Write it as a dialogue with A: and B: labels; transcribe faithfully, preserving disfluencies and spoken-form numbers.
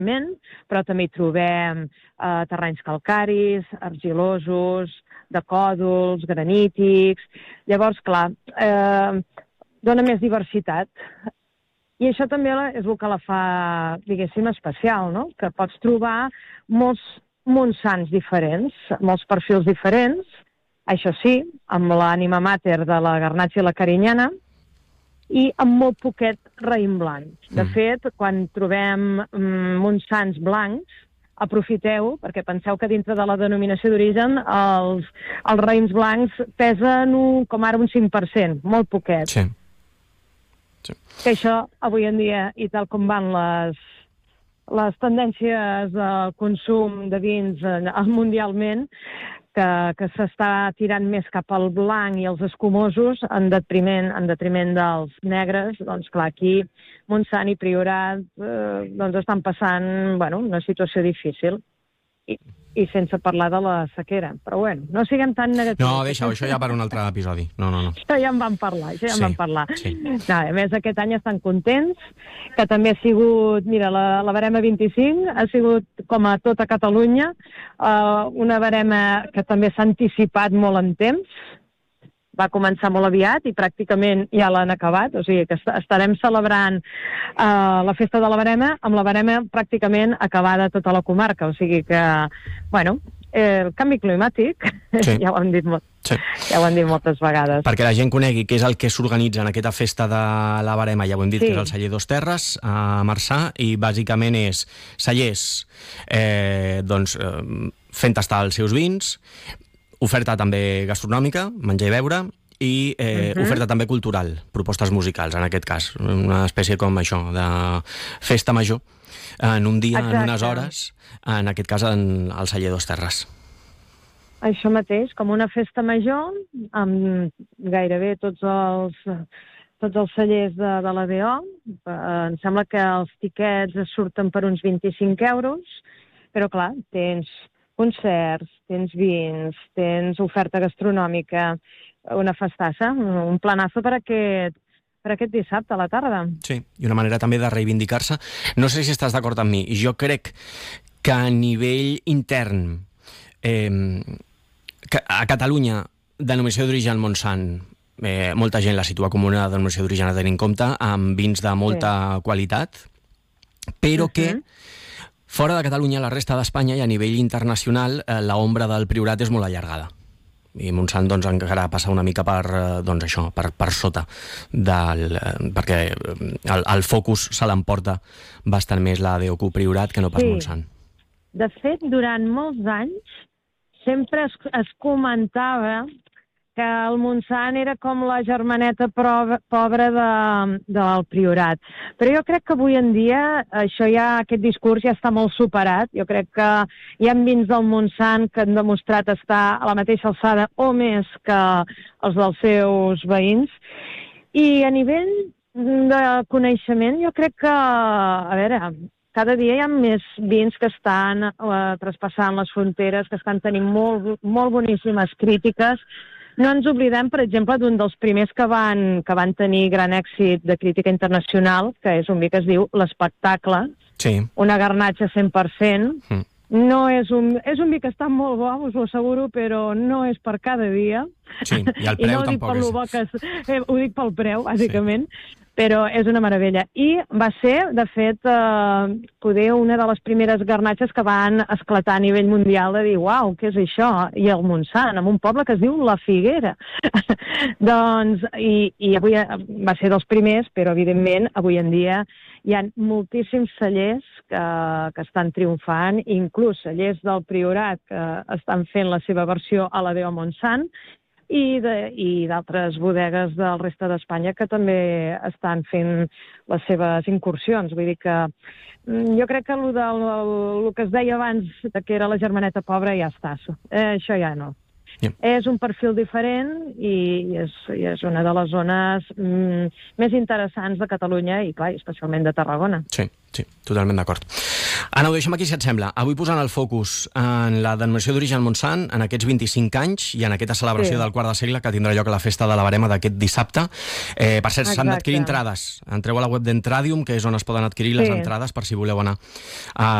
A: però també hi trobem eh, terrenys calcaris, argilosos, de còdols, granítics. Llavors, clar, eh, dona més diversitat. I això també és el que la fa, diguéssim, especial, no? Que pots trobar molts monsans diferents, molts perfils diferents, això sí, amb l'ànima mater de la garnatxa i la carinyana, i amb molt poquet raïm blanc. De
B: Mm.
A: fet, quan trobem mm, monsans blancs, aprofiteu, perquè penseu que dintre de la denominació d'origen els, els raïms blancs pesen un, com ara un cinc per cent, molt poquet.
B: Sí. Sí.
A: Que això, avui en dia, i tal com van les, les tendències al consum de vins eh, mundialment, que, que s'està tirant més cap al blanc i els escumosos en detriment, en detriment dels negres, doncs clar, aquí Montsant i Priorat eh, doncs estan passant, bueno, una situació difícil. I, i sense parlar de la sequera. Però bueno, no siguem tan negatius.
B: No, deixa-ho, això ja per un altre episodi. No, no, no.
A: Això ja en vam parlar, això ja
B: Sí,
A: en vam parlar.
B: sí.
A: No, a més, aquest any estan contents, que també ha sigut, mira, la, la barema vint-i-cinc ha sigut, com a tota Catalunya, uh, una barema que també s'ha anticipat molt en temps, va començar molt aviat i pràcticament ja l'han acabat, o sigui que est estarem celebrant uh, la festa de la barema amb la barema pràcticament acabada a tota la comarca, o sigui que, bueno, eh, el canvi climàtic, sí. ja, ho hem dit molt,
B: Sí.
A: ja ho hem dit moltes vegades.
B: Perquè la gent conegui què és el que s'organitza en aquesta festa de la barema, ja ho hem dit,
A: Sí.
B: que és el celler Dos Terres, a Marçà, i bàsicament és cellers eh, doncs, eh, fent tastar els seus vins, oferta també gastronòmica, menjar i beure, i eh,
A: Mhm.
B: oferta també cultural, propostes musicals, en aquest cas. Una espècie com això, de festa major, en un dia,
A: Exacte.
B: en unes hores, en aquest cas en el celler Dos Terres.
A: Això mateix, com una festa major, amb gairebé tots els, tots els cellers de, de l'A D O. Eh, em sembla que els tiquets es surten per uns vint-i-cinc euros, però clar, tens concerts, tens vins, tens oferta gastronòmica, una festassa, un planazo per aquest, per aquest dissabte a la tarda.
B: Sí, i una manera també de reivindicar-se. No sé si estàs d'acord amb mi. Jo crec que a nivell intern, eh, que a Catalunya, denominació d'origen Montsant, eh, molta gent la situa com una denominació d'origen a tenir en compte, amb vins de molta sí. qualitat, però uh-huh. que fora de Catalunya, la resta d'Espanya i a nivell internacional, eh, l'ombra del Priorat és molt allargada. I Montsant doncs, encara passa una mica per, eh, doncs, això, per, per sota, del, eh, perquè el, el focus se l'emporta bastant més la D O Q Priorat que no pas
A: Sí.
B: Montsant.
A: De fet, durant molts anys sempre es, es comentava que el Montsant era com la germaneta prova, pobra de, del Priorat. Però jo crec que avui en dia això ja, aquest discurs ja està molt superat. Jo crec que hi ha vins del Montsant que han demostrat estar a la mateixa alçada o més que els dels seus veïns. I a nivell de coneixement jo crec que, a veure, cada dia hi ha més vins que estan eh, traspassant les fronteres, que estan tenint molt, molt boníssimes crítiques. No ens oblidem, per exemple, d'un dels primers que van, que van tenir gran èxit de crítica internacional, que és un vi que es diu L'Espectacle,
B: Sí.
A: una garnatxa cent per cent.
B: Mm.
A: No és un, és un vi que està molt bo, us ho asseguro, però no és per cada dia.
B: Sí, i el
A: I
B: preu
A: no ho dic
B: tampoc
A: per
B: és...
A: lo bo que és, eh, ho dic pel preu, bàsicament, sí. Però és una meravella. I va ser, de fet, eh, poder una de les primeres garnatxes que van esclatar a nivell mundial de dir, uau, què és això? I el Montsant, en un poble que es diu La Figuera. Doncs, i, i avui va ser dels primers, però evidentment avui en dia hi ha moltíssims cellers que, que estan triomfant, inclús cellers del Priorat que estan fent la seva versió a la D O Montsant, i d'altres bodegues del reste d'Espanya que també estan fent les seves incursions. Vull dir que jo crec que el, el que es deia abans, que era la germaneta pobra, ja està. Eh, això ja no.
B: Yeah.
A: És un perfil diferent i és, i és una de les zones mm, més interessants de Catalunya i, clar, especialment de Tarragona.
B: Sí, sí, totalment d'acord. Anna, ho deixem aquí, si et sembla. Avui posant el focus en la denominació d'origen Montsant, en aquests vint-i-cinc anys i en aquesta celebració
A: Sí.
B: del quart de segle que tindrà lloc a la festa de la Verema d'aquest dissabte. Eh, per cert, s'han d'adquirir
A: Exacte.
B: entrades. Entreu a la web d'Entradium, que és on es poden adquirir les
A: Sí.
B: entrades per si voleu anar a